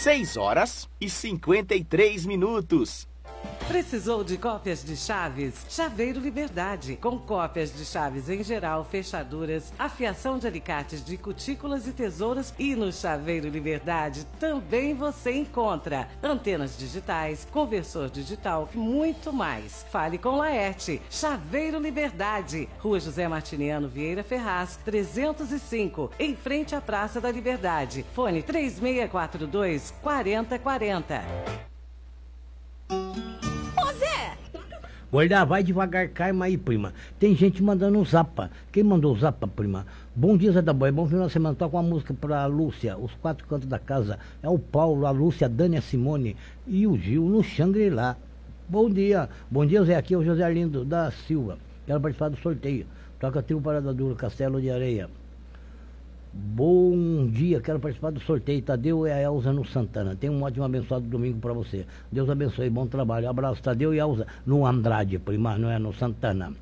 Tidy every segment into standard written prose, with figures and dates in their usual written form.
6h53. Precisou de cópias de chaves? Chaveiro Liberdade. Com cópias de chaves em geral, fechaduras, afiação de alicates de cutículas e tesouras. E no Chaveiro Liberdade também você encontra antenas digitais, conversor digital e muito mais. Fale com Laerte. Chaveiro Liberdade. Rua José Martiniano Vieira Ferraz, 305, em frente à Praça da Liberdade. Fone 3642-4040. Olha, vai devagar, calma aí, prima. Tem gente mandando um zapa. Quem mandou o zapa, prima? Bom dia, Zé da Boia. Bom final de semana. Toca uma música pra Lúcia, Os Quatro Cantos da Casa. É o Paulo, a Lúcia, a Dani, a Simone e o Gil no Xangri-Lá. Bom dia. Bom dia, Zé. Aqui é o José Arlindo da Silva. Quero participar do sorteio. Toca Trio Parada Dura, Castelo de Areia. Bom dia, quero participar do sorteio. Tadeu e a Elza no Santana. Tenha um ótimo abençoado domingo para você. Deus abençoe, bom trabalho. Abraço, Tadeu e Elza no Andrade, prima, não é no Santana.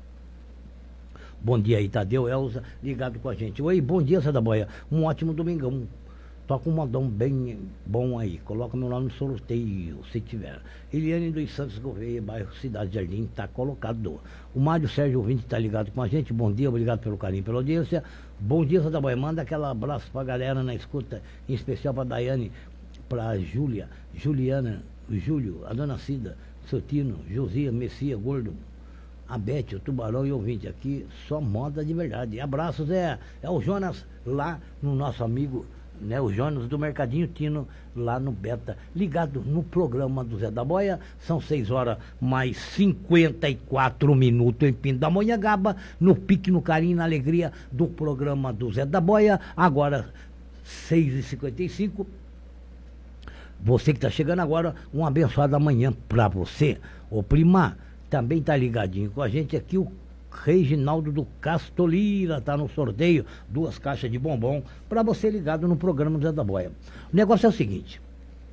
Bom dia aí, Tadeu, Elza, ligado com a gente. Oi, bom dia, Zé da Boia. Um ótimo domingão. Toca um modão bem bom aí. Coloca meu nome no sorteio, se tiver. Eliane dos Santos Gouveia, bairro Cidade Jardim, está colocado. O Mário Sérgio Ouvinte está ligado com a gente. Bom dia, obrigado pelo carinho, pela audiência. Bom dia, Zé da Boia. Manda aquele abraço para a galera na escuta, em especial para a Daiane, para a Júlia, Juliana, o Júlio, a Dona Cida, Sotino, Josia, Messia, Gordo, a Bete, o Tubarão e o ouvinte. Aqui só moda de verdade. Abraços, é o Jonas lá no nosso amigo, né, o Jonas do Mercadinho Tino, lá no Beta, ligado no programa do Zé da Boia. São 6h mais 54 minutos em Pindamonhangaba, no pique, no carinho, na alegria do programa do Zé da Boia. Agora 6h55. Você que está chegando agora, uma abençoada manhã para você. O prima também está ligadinho com a gente aqui, o Reginaldo do Castolira está no sorteio, 2 caixas de bombom para você ligado no programa do Zé da Boia. O negócio é o seguinte: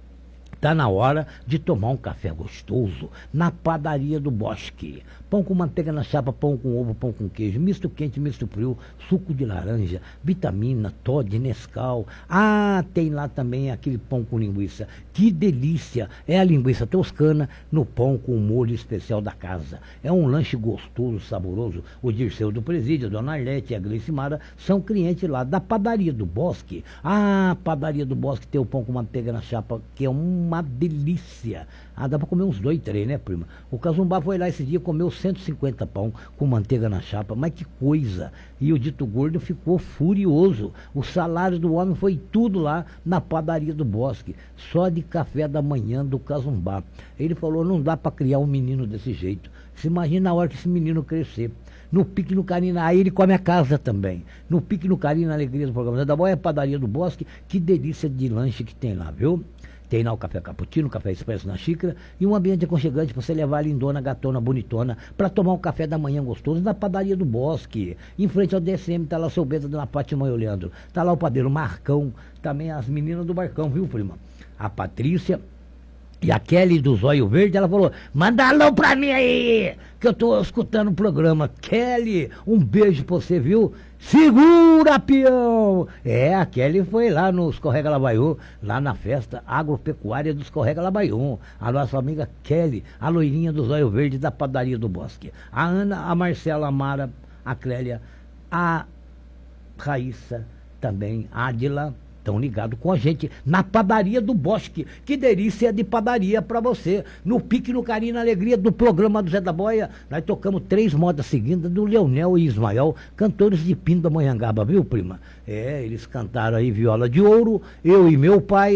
tá na hora de tomar um café gostoso na Padaria do Bosque. Pão com manteiga na chapa, pão com ovo, pão com queijo, misto quente, misto frio, suco de laranja, vitamina, Toddy, Nescau. Ah, tem lá também aquele pão com linguiça. Que delícia! É a linguiça toscana no pão com o molho especial da casa. É um lanche gostoso, saboroso. O Dirceu do Presídio, a Dona Arlete e a Gleice Mara são clientes lá da Padaria do Bosque. Ah, Padaria do Bosque tem o pão com manteiga na chapa, que é uma delícia. Ah, dá pra comer uns 2, 3, né, prima? O Cazumbá foi lá esse dia, comeu 150 pão com manteiga na chapa, mas que coisa! E o dito gordo ficou furioso. O salário do homem foi tudo lá na Padaria do Bosque, só de café da manhã do Cazumbá. Ele falou, não dá pra criar um menino desse jeito. Você imagina a hora que esse menino crescer. No pique, no carinho, aí ele come a casa também. No pique, no carinho, na alegria do programa Zé da Boia, é a Padaria do Bosque. Que delícia de lanche que tem lá, viu? Tem lá o café cappuccino, café expresso na xícara e um ambiente aconchegante para você levar a lindona, gatona, bonitona para tomar um café da manhã gostoso na Padaria do Bosque. Em frente ao DSM tá lá o seu Bento, Dona Fátima e o Leandro. Tá lá o padeiro Marcão, também as meninas do Barcão, viu, prima? A Patrícia e a Kelly do Zóio Verde, ela falou, manda alô pra mim aí, que eu tô escutando o programa. Kelly, um beijo pra você, viu? Segura, peão! É, a Kelly foi lá no Escorrega Labaiú, lá na festa agropecuária do Escorrega Labaiú. A nossa amiga Kelly, a loirinha do Zóio Verde da Padaria do Bosque. A Ana, a Marcela, a Mara, a Clélia, a Raíssa, também a Adila, estão ligados com a gente na Padaria do Bosque. Que delícia de padaria para você. No pique, no carinho, na alegria do programa do Zé da Boia. Nós tocamos 3 modas seguidas do Leonel e Ismael, cantores de Pindamonhangaba, viu, prima? É, eles cantaram aí Viola de Ouro, Eu e Meu Pai.